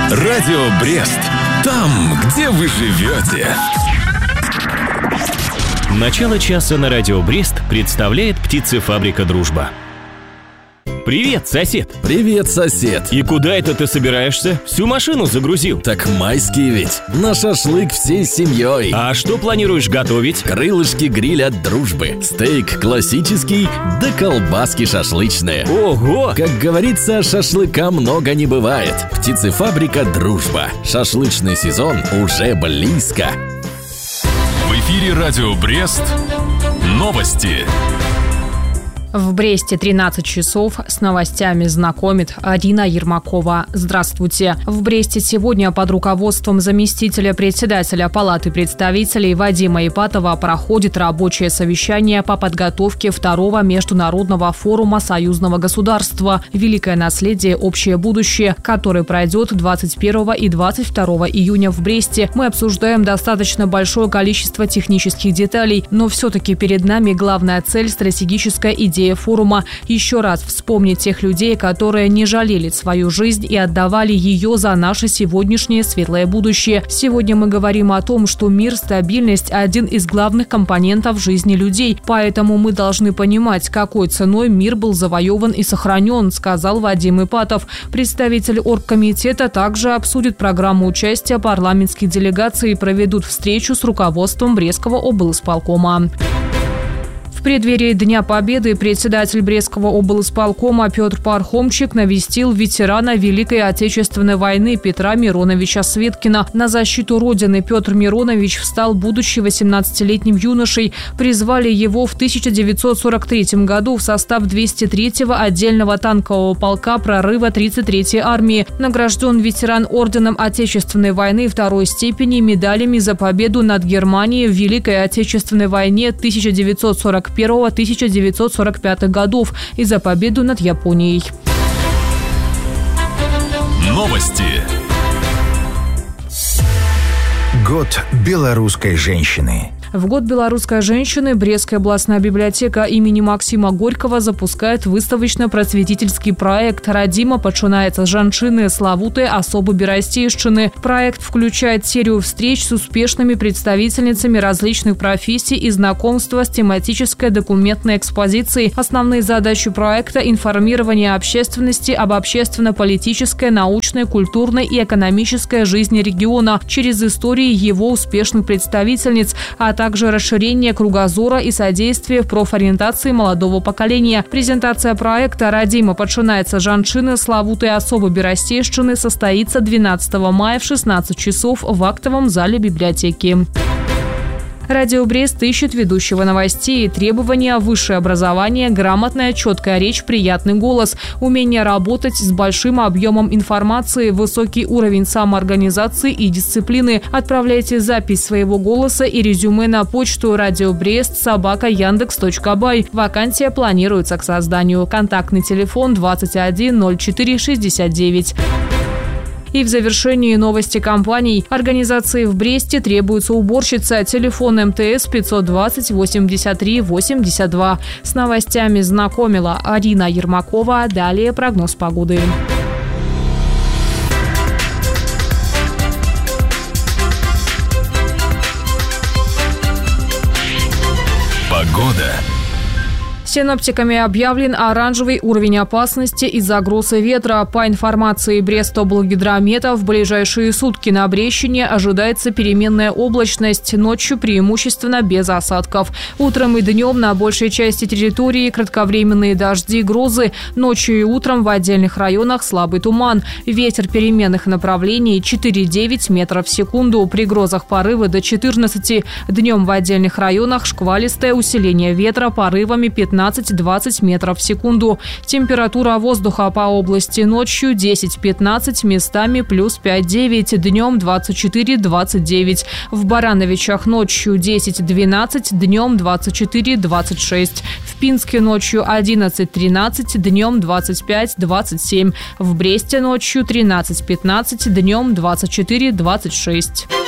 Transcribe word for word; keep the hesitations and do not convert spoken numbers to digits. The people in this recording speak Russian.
Радио Брест. Там, где вы живете. Начало часа на Радио Брест представляет птицефабрика «Дружба». Привет, сосед! Привет, сосед! И куда это ты собираешься? Всю машину загрузил? Так майские ведь! На шашлык всей семьей! А что планируешь готовить? Крылышки гриль от «Дружбы», стейк классический, да колбаски шашлычные. Ого! Как говорится, шашлыка много не бывает. Птицефабрика «Дружба». Шашлычный сезон уже близко. В эфире Радио Брест. Новости. В Бресте тринадцать часов. С новостями знакомит Арина Ермакова. Здравствуйте. В Бресте сегодня под руководством заместителя председателя Палаты представителей Вадима Ипатова проходит рабочее совещание по подготовке второго международного форума союзного государства «Великое наследие. Общее будущее», который пройдет двадцать первого и двадцать второго июня в Бресте. Мы обсуждаем достаточно большое количество технических деталей, но все-таки перед нами главная цель – стратегическая идея форума. Еще раз вспомнить тех людей, которые не жалели свою жизнь и отдавали ее за наше сегодняшнее светлое будущее. Сегодня мы говорим о том, что мир, стабильность – один из главных компонентов жизни людей. Поэтому мы должны понимать, какой ценой мир был завоеван и сохранен, сказал Вадим Ипатов. Представитель оргкомитета также обсудит программу участия парламентских делегаций и проведут встречу с руководством Брестского облсполкома. В преддверии Дня Победы председатель Брестского облсполкома Петр Пархомчик навестил ветерана Великой Отечественной войны Петра Мироновича Светкина. На защиту Родины Петр Миронович встал, будучи восемнадцатилетним юношей. Призвали его в тысяча девятьсот сорок третьем году в состав двести третьего отдельного танкового полка прорыва тридцать третьей армии. Награжден ветеран орденом Отечественной войны второй степени, медалями за победу над Германией в Великой Отечественной войне тысяча девятьсот сорок первого — тысяча девятьсот сорок пятого годов и за победу над Японией. Новости. Год белорусской женщины. В год белорусской женщины Брестская областная библиотека имени Максима Горького запускает выставочно-просветительский проект «Радима пачынаецца з жанчыны славутай асобы Берасцейшчыны». Проект включает серию встреч с успешными представительницами различных профессий и знакомства с тематической документной экспозицией. Основные задачи проекта – информирование общественности об общественно-политической, научной, культурной и экономической жизни региона через истории его успешных представительниц, а также расширение кругозора и содействие в профориентации молодого поколения. Презентация проекта «Радима пачынаецца з жанчыны славутай асобы Берасцейшчыны» состоится двенадцатого мая в шестнадцать часов в актовом зале библиотеки. Радио Брест ищет ведущего новостей. Требования: высшее образование, грамотная, четкая речь, приятный голос, умение работать с большим объемом информации, высокий уровень самоорганизации и дисциплины. Отправляйте запись своего голоса и резюме на почту радиобрест собака яндекс точка бай. Вакансия планируется к созданию. Контактный телефон двадцать один ноль четыре шестьдесят девять. И в завершении новости компаний. Организации в Бресте требуется уборщица. Телефон эм тэ эс пятьсот двадцать восемьдесят три восемьдесят два. С новостями знакомила Арина Ермакова. Далее прогноз погоды. Погода. Синоптиками объявлен оранжевый уровень опасности из-за угрозы ветра. По информации Брестоблгидромета, в ближайшие сутки на Брещине ожидается переменная облачность, ночью преимущественно без осадков. Утром и днем на большей части территории кратковременные дожди, грозы. Ночью и утром в отдельных районах слабый туман. Ветер переменных направлений четыре-девять метров в секунду. При грозах порывы до четырнадцати. Днем в отдельных районах шквалистое усиление ветра порывами пятнадцать-двадцать метров в секунду. Температура воздуха по области ночью десять-пятнадцать, местами плюс пять-девять, днем двадцать четыре-двадцать девять. В Барановичах ночью десять-двенадцать, днем двадцать четыре-двадцать шесть. В Пинске ночью одиннадцать-тринадцать, днем двадцать пять-двадцать семь. В Бресте ночью тринадцать-пятнадцать, днем двадцать четыре-двадцать шесть.